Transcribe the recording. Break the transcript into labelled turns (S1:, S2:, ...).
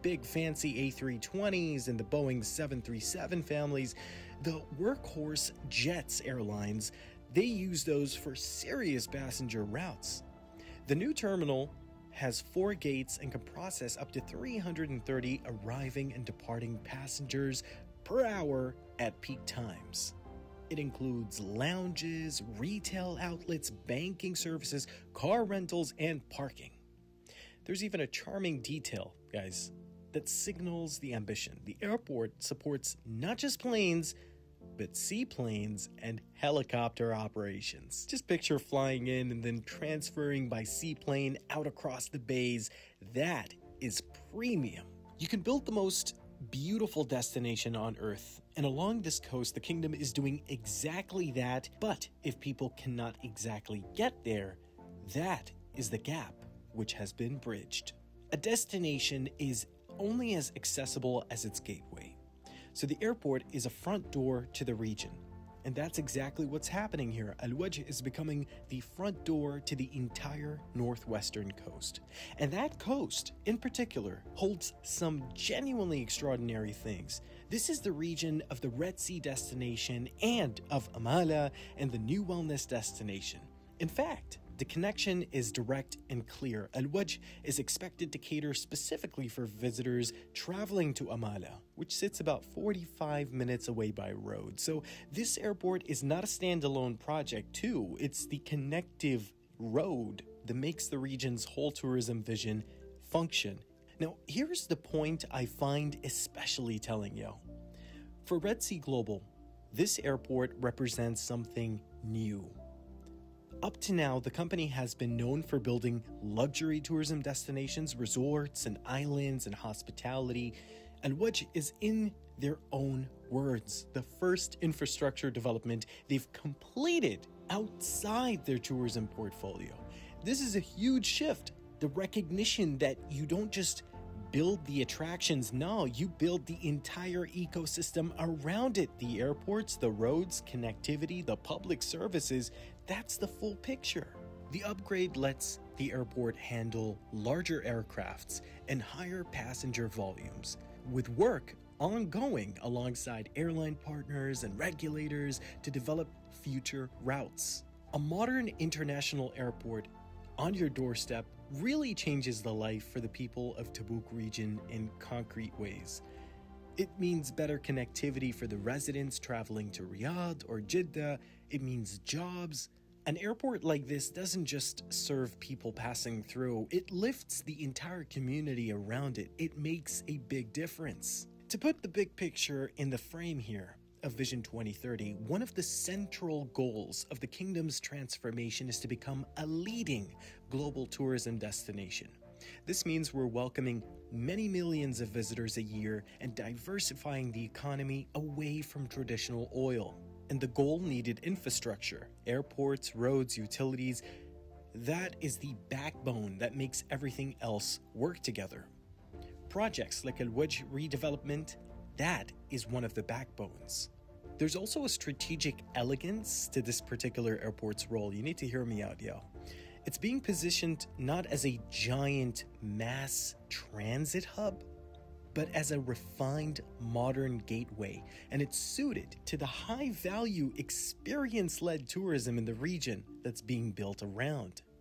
S1: big fancy A320s and the Boeing 737 families, the workhorse Jets airlines, they use those for serious passenger routes. The new terminal has 4 gates and can process up to 330 arriving and departing passengers per hour at peak times. It includes lounges, retail outlets, banking services, car rentals, and parking. There's even a charming detail, guys, that signals the ambition. The airport supports not just planes, but seaplanes and helicopter operations. Just picture flying in and then transferring by seaplane out across the bays. That is premium. You can build the most beautiful destination on Earth, and along this coast, the kingdom is doing exactly that. But if people cannot exactly get there, that is the gap which has been bridged. A destination is only as accessible as its gateway. So the airport is a front door to the region. And that's exactly what's happening here. Al Wajh is becoming the front door to the entire northwestern coast. And that coast, in particular, holds some genuinely extraordinary things. This is the region of the Red Sea destination and of Amala and the new wellness destination. In fact, the connection is direct and clear. Al Wajh is expected to cater specifically for visitors traveling to Amala, which sits about 45 minutes away by road. So this airport is not a standalone project too. It's the connective road that makes the region's whole tourism vision function. Now, here's the point I find especially telling, yo. For Red Sea Global, this airport represents something new. Up to now, the company has been known for building luxury tourism destinations, resorts, and islands and hospitality. Al Wajh is, in their own words, the first infrastructure development they've completed outside their tourism portfolio. This is a huge shift. The recognition that you don't just build the attractions, no, you build the entire ecosystem around it. The airports, the roads, connectivity, the public services, that's the full picture. The upgrade lets the airport handle larger aircrafts and higher passenger volumes, with work ongoing alongside airline partners and regulators to develop future routes. A modern international airport on your doorstep really changes the life for the people of Tabuk region in concrete ways. It means better connectivity for the residents traveling to Riyadh or Jeddah. It means jobs. An airport like this doesn't just serve people passing through, it lifts the entire community around it. It makes a big difference. To put the big picture in the frame here of Vision 2030, one of the central goals of the kingdom's transformation is to become a leading global tourism destination. This means we're welcoming many millions of visitors a year and diversifying the economy away from traditional oil. And the goal needed infrastructure, airports, roads, utilities. That is the backbone that makes everything else work together. Projects like Al Wajh redevelopment, that is one of the backbones. There's also a strategic elegance to this particular airport's role. You need to hear me out, yo. It's being positioned not as a giant mass transit hub, but as a refined modern gateway, and it's suited to the high-value experience-led tourism in the region that's being built around.